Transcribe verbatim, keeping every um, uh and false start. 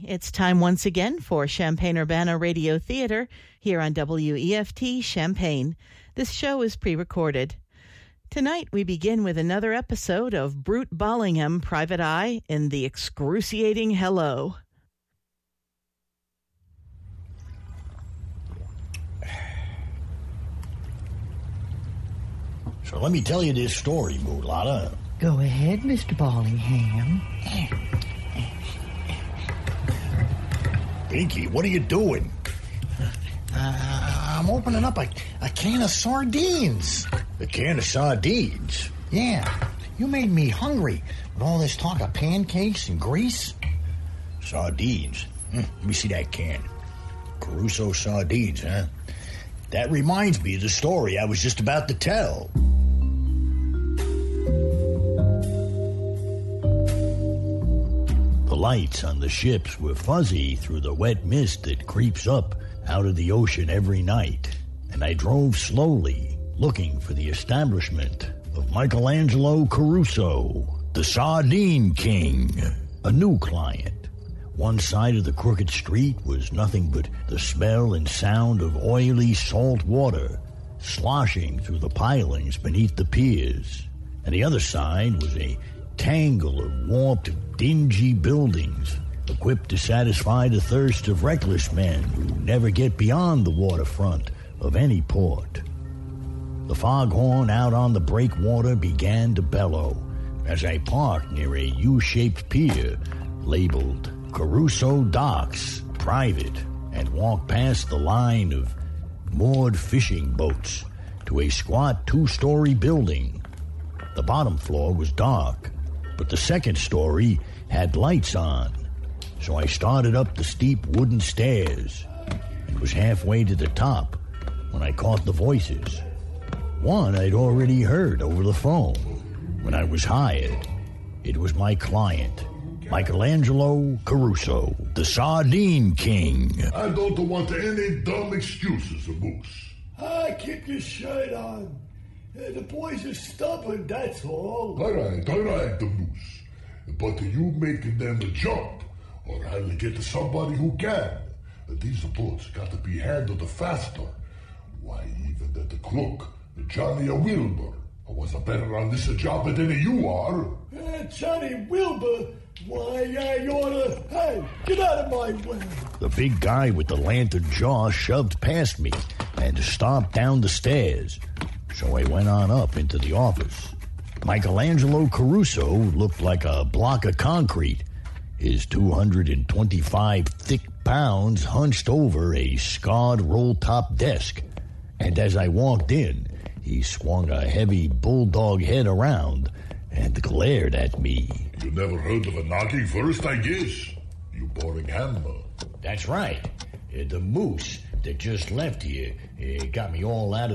It's time once again for Champaign-Urbana Radio Theater here on W E F T Champaign. This show is pre-recorded. Tonight we begin with another episode of Brute Bollingham, Private Eye, in the excruciating Hello. So let me tell you this story, Moolah. Go ahead, Mister Bollingham. Pinky, what are you doing? Uh, I'm opening up a, a can of sardines. A can of sardines? Yeah. You made me hungry with all this talk of pancakes and grease. Sardines? Hm, let me see that can. Caruso sardines, huh? That reminds me of the story I was just about to tell. The lights on the ships were fuzzy through the wet mist that creeps up out of the ocean every night, and I drove slowly, looking for the establishment of Michelangelo Caruso, the Sardine King, a new client. One side of the crooked street was nothing but the smell and sound of oily salt water sloshing through the pilings beneath the piers, and the other side was a tangle of warped, dingy buildings equipped to satisfy the thirst of reckless men who never get beyond the waterfront of any port. The foghorn out on the breakwater began to bellow as I parked near a U-shaped pier labeled Caruso Docks Private and walked past the line of moored fishing boats to a squat two-story building. The bottom floor was dark, but the second story had lights on. So I started up the steep wooden stairs and was halfway to the top when I caught the voices. One I'd already heard over the phone when I was hired. It was my client, Michelangelo Caruso, the Sardine King. I don't want any dumb excuses, Moose. Ah, keep your shirt on. Uh, the boys are stubborn, that's all. All right, all right, the Moose. But you make them jump, or I'll get somebody who can. These boats got to be handled faster. Why, even that the crook, Johnny Wilbur, was better on this job than you are. Uh, Johnny Wilbur? Why, I oughta... Hey, get out of my way. The big guy with the lantern jaw shoved past me and stomped down the stairs. So I went on up into the office. Michelangelo Caruso looked like a block of concrete. His two hundred twenty-five thick pounds hunched over a scarred roll-top desk. And as I walked in, he swung a heavy bulldog head around and glared at me. You never heard of a knocking first, I guess? You boring hammer. That's right. Uh, the moose that just left here uh, got me all out of